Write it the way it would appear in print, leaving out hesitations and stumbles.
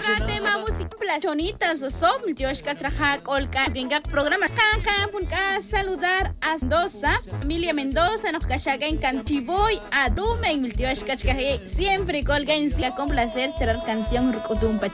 tema música plachonitas som Dios traja colca venga programa punca saludar a Mendoza Emilia Mendoza nos cachaga en Cantivoy a Dume Dios siempre colga en con placer cerrar canción rucutumpa